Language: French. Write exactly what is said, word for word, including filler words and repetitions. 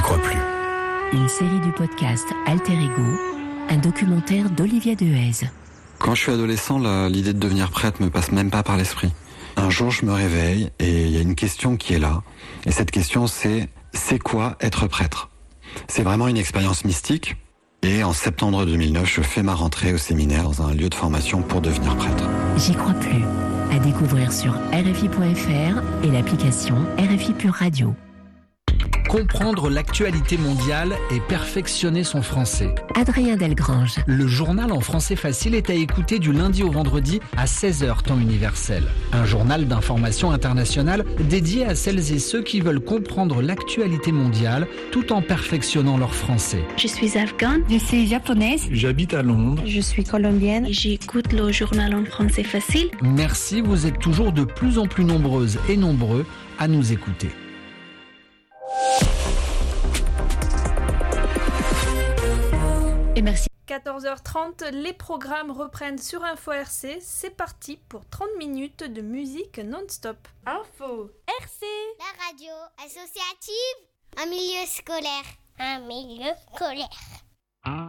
crois plus. Une série du podcast Alter Ego, un documentaire d'Olivier Dehaze. Quand je suis adolescent, la, l'idée de devenir prêtre me passe même pas par l'esprit. Un jour, je me réveille et il y a une question qui est là. Et cette question, c'est « C'est quoi être prêtre ?» C'est vraiment une expérience mystique. Et en septembre deux mille neuf, je fais ma rentrée au séminaire dans un lieu de formation pour devenir prêtre. J'y crois plus. À découvrir sur R F I point F R et l'application R F I Pure Radio. Comprendre l'actualité mondiale et perfectionner son français. Adrien Delgrange. Le journal en français facile est à écouter du lundi au vendredi à seize heures temps universel. Un journal d'information internationale dédié à celles et ceux qui veulent comprendre l'actualité mondiale tout en perfectionnant leur français. Je suis afghane. Je suis japonaise. J'habite à Londres. Je suis colombienne. J'écoute le journal en français facile. Merci, vous êtes toujours de plus en plus nombreuses et nombreux à nous écouter. Et merci. quatorze heures trente, les programmes reprennent sur Info R C. C'est parti pour trente minutes de musique non-stop. Info R C, la radio associative, un milieu scolaire. Un milieu scolaire.